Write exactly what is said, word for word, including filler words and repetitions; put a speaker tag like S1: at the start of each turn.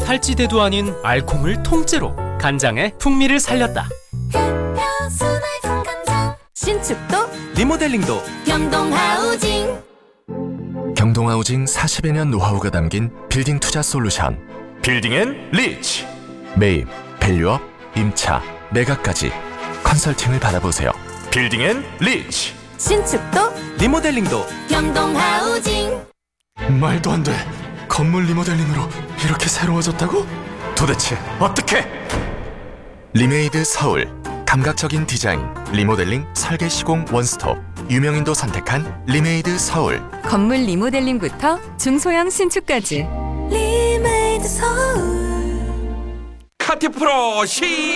S1: 탈지대도 아닌 알콩을 통째로 간장의 풍미를 살렸다.
S2: 신축도
S1: 리모델링도
S2: 경동하우징.
S3: 경동하우징 사십여 년 노하우가 담긴 빌딩 투자 솔루션.
S4: 빌딩 앤 리치.
S3: 매입, 밸류업, 임차, 매각까지 컨설팅을 받아보세요.
S4: 빌딩 앤 리치.
S2: 신축도
S1: 리모델링도
S2: 경동하우징.
S3: 말도 안 돼. 건물 리모델링으로 이렇게 새로워졌다고?
S4: 도대체 어떻게?
S3: 리메이드 서울. 감각적인 디자인, 리모델링, 설계 시공 원스톱. 유명인도 선택한 리메이드 서울.
S2: 건물 리모델링부터 중소형 신축까지. 리메이드 서울.
S4: 카티 프로 시